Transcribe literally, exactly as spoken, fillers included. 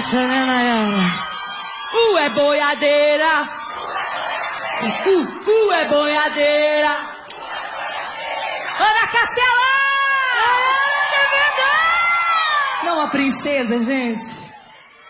massa, né, Nayara? Uh, é boiadeira. Uh, uh, é boiadeira. Ana Castela! Nayara, Não, a princesa, gente.